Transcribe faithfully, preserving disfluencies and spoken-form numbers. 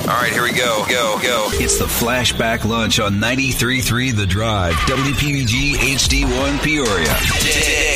All right, here we go. Go, go. It's the Flashback Lunch on ninety-three point three The Drive, W P V G H D one Peoria.